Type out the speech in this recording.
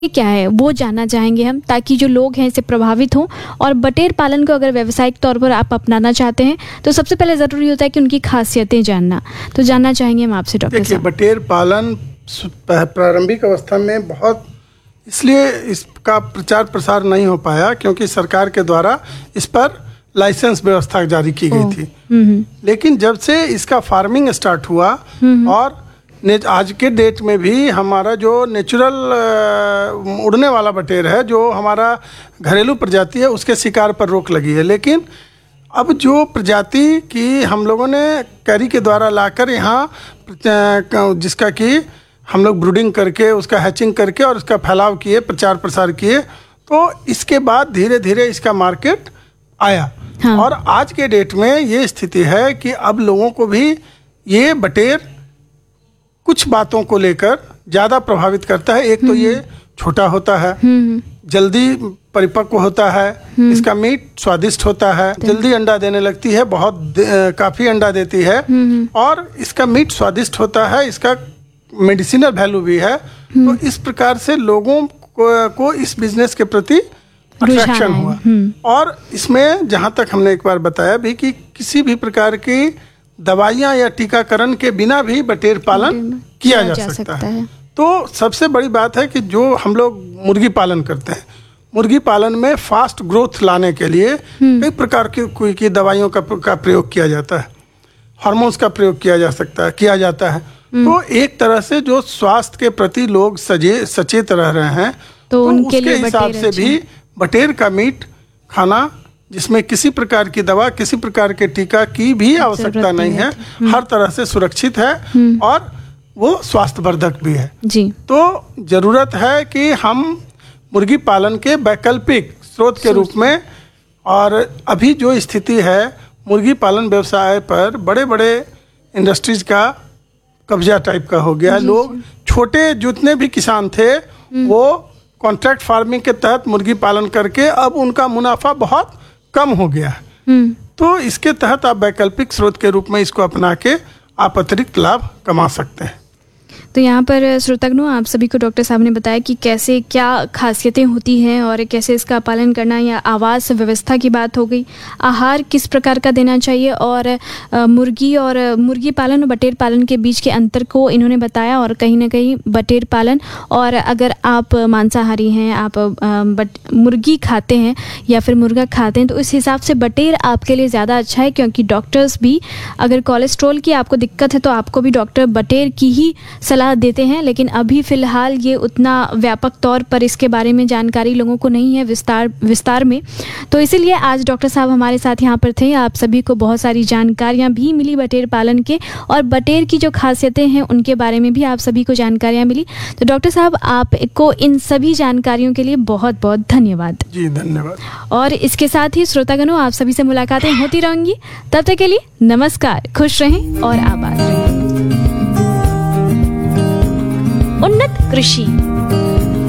क्या है वो जानना चाहेंगे हम, ताकि जो लोग हैं इससे प्रभावित हों। और बटेर पालन को अगर व्यावसायिक तौर पर आप अपनाना चाहते हैं तो सबसे पहले ज़रूरी होता है कि उनकी खासियतें जानना। तो जानना चाहेंगे हम आपसे डॉक्टर साहब। बटेर पालन प्रारंभिक अवस्था में बहुत इसलिए इसका प्रचार प्रसार नहीं हो पाया क्योंकि सरकार के द्वारा इस पर लाइसेंस व्यवस्था जारी की गई थी। लेकिन जब से इसका फार्मिंग स्टार्ट हुआ और आज के डेट में भी हमारा जो नेचुरल उड़ने वाला बटेर है, जो हमारा घरेलू प्रजाति है, उसके शिकार पर रोक लगी है। लेकिन अब जो प्रजाति की हम लोगों ने कैरी के द्वारा लाकर यहाँ जिसका कि हम लोग ब्रूडिंग करके उसका हैचिंग करके और उसका फैलाव किए, प्रचार प्रसार किए, तो इसके बाद धीरे धीरे इसका मार्केट आया। हाँ। और आज के डेट में ये स्थिति है कि अब लोगों को भी ये बटेर कुछ बातों को लेकर ज़्यादा प्रभावित करता है। एक तो ये छोटा होता है, जल्दी परिपक्व होता है, इसका मीट स्वादिष्ट होता है, जल्दी अंडा देने लगती है, बहुत काफ़ी अंडा देती है और इसका मीट स्वादिष्ट होता है, इसका मेडिसिनल वैल्यू भी है। तो इस प्रकार से लोगों को इस बिजनेस के प्रति अट्रैक्शन हुआ। और इसमें जहाँ तक हमने एक बार बताया भी कि किसी भी प्रकार की दवाइयाँ या टीकाकरण के बिना भी बटेर पालन किया जा सकता है। तो सबसे बड़ी बात है कि जो हम लोग मुर्गी पालन करते हैं, मुर्गी पालन में फास्ट ग्रोथ लाने के लिए कई प्रकार की दवाइयों का प्रयोग किया जाता है, हार्मोन्स का प्रयोग किया जाता है। तो एक तरह से जो स्वास्थ्य के प्रति लोग सचेत रह रहे हैं, तो उसके हिसाब से भी बटेर का मीट खाना, जिसमें किसी प्रकार की दवा, किसी प्रकार के टीका की भी आवश्यकता नहीं है, हर तरह से सुरक्षित है और वो स्वास्थ्यवर्धक भी है जी। तो जरूरत है कि हम मुर्गी पालन के वैकल्पिक स्रोत के रूप में, और अभी जो स्थिति है मुर्गी पालन व्यवसाय पर बड़े बड़े इंडस्ट्रीज का कब्जा टाइप का हो गया है। लोग छोटे जितने भी किसान थे वो कॉन्ट्रैक्ट फार्मिंग के तहत मुर्गी पालन करके अब उनका मुनाफा बहुत कम हो गया है। तो इसके तहत आप वैकल्पिक स्रोत के रूप में इसको अपना के आप अतिरिक्त लाभ कमा सकते हैं। तो यहाँ पर श्रोतागणों, आप सभी को डॉक्टर साहब ने बताया कि कैसे क्या खासियतें होती हैं और कैसे इसका पालन करना, या आवास व्यवस्था की बात हो गई, आहार किस प्रकार का देना चाहिए, और मुर्गी पालन और बटेर पालन के बीच के अंतर को इन्होंने बताया। और कहीं ना कहीं बटेर पालन, और अगर आप मांसाहारी हैं, आप मुर्गी खाते हैं या फिर मुर्गा खाते हैं, तो इस हिसाब से बटेर आपके लिए ज़्यादा अच्छा है, क्योंकि डॉक्टर्स भी अगर कोलेस्ट्रॉल की आपको दिक्कत है तो आपको भी डॉक्टर बटेर की ही सलाह देते हैं। लेकिन अभी फ़िलहाल ये उतना व्यापक तौर पर इसके बारे में जानकारी लोगों को नहीं है विस्तार में। तो इसीलिए आज डॉक्टर साहब हमारे साथ यहाँ पर थे। आप सभी को बहुत सारी जानकारियाँ भी मिली बटेर पालन के, और बटेर की जो खासियतें हैं उनके बारे में भी आप सभी को जानकारियाँ मिली। तो डॉक्टर साहब, आपको इन सभी जानकारियों के लिए बहुत बहुत धन्यवाद। जी धन्यवाद। और इसके साथ ही श्रोतागणों, आप सभी से मुलाकातें होती रहेंगी। तब तक के लिए नमस्कार, खुश रहें और आबाद रहें। उन्नत कृषि।